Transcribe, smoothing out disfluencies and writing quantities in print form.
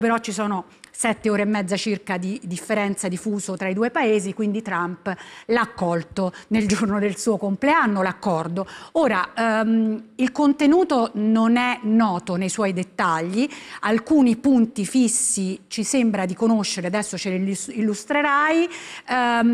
però ci sono 7 ore e mezza circa di differenza di fuso tra i due paesi, quindi Trump l'ha accolto nel giorno del suo compleanno, l'accordo. Ora, il contenuto non è noto nei suoi dettagli, alcuni punti fissi ci sembra di conoscere, adesso ce li illustrerai.